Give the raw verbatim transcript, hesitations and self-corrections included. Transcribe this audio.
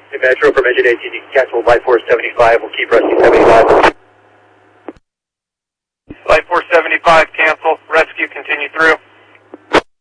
Hey, Metro from Engine eighteen, you can cancel Light Force seventy-five. We'll keep resting seventy-five.